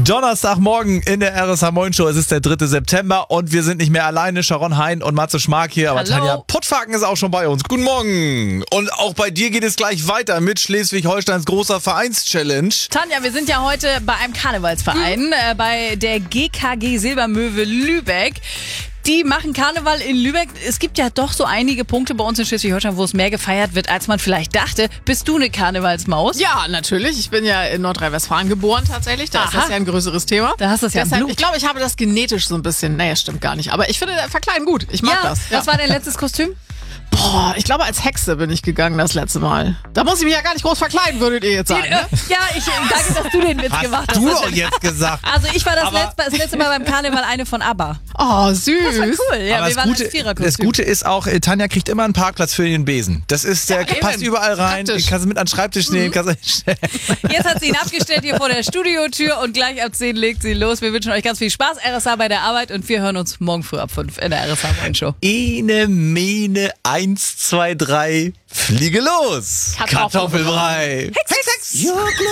Donnerstagmorgen in der RSH Moin Show. Es ist der 3. September und wir sind nicht mehr alleine. Sharon Hein und Matze Schmark hier, aber Hallo. Tanja Puttfaken ist auch schon bei uns. Guten Morgen. Und auch bei dir geht es gleich weiter mit Schleswig-Holsteins großer Vereinschallenge. Tanja, wir sind ja heute bei einem Karnevalsverein, bei der GKG Silbermöwe Lübeck. Die machen Karneval in Lübeck. Es gibt ja doch so einige Punkte bei uns in Schleswig-Holstein, wo es mehr gefeiert wird, als man vielleicht dachte. Bist du eine Karnevalsmaus? Ja, natürlich. Ich bin ja in Nordrhein-Westfalen geboren tatsächlich. Da ist Aha. das ja ein größeres Thema. Da hast du es ja im Deshalb, Blut. ich glaube, ich habe das genetisch so ein bisschen. Naja, stimmt gar nicht. Aber ich finde Verkleiden gut. Ich mag das. Ja. Was war dein letztes Kostüm? Boah, ich glaube, als Hexe bin ich gegangen das letzte Mal. Da muss ich mich ja gar nicht groß verkleiden, würdet ihr jetzt sagen. Ne? Ja, danke, dass du den Witz gemacht hast. Du doch jetzt gesagt. Also ich war das Aber- letzte Mal beim Karneval eine von ABBA. Oh, süß. Das war cool. Ja, Aber wir waren als das Viererkostüm. Gute ist auch, Tanja kriegt immer einen Parkplatz für den Besen. Das ist, der eben. passt überall rein. Praktisch. Kannst du mit an den Schreibtisch nehmen. Jetzt hat sie ihn abgestellt hier vor der Studiotür und gleich ab 10 legt sie los. Wir wünschen euch ganz viel Spaß, RSH bei der Arbeit, und wir hören uns morgen früh ab 5 in der RSH Moin Show. Ene, Mene, 1, 2, 3, fliege los. Kartoffelbrei. Kartoffelbrei. Hex, Hex. Ja, klar.